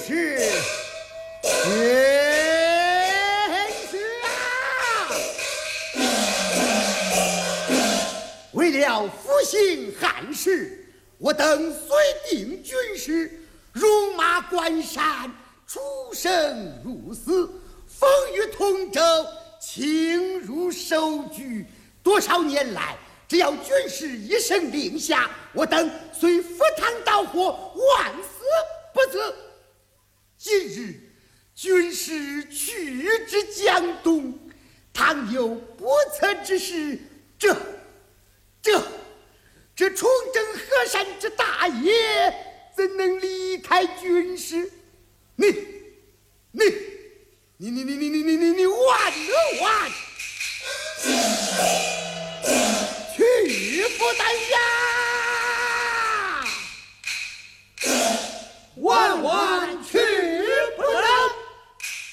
是军师啊！为了复兴汉室，我等虽定军师，戎马关山，出生入死，风雨同舟，轻如手举。多少年来，只要军师一声令下，我等虽赴汤蹈火，万死不辞。今日军师去至江东，倘有不测之事，这重征河山之大业，怎能离开军师？你完了完！去不得呀！ 万万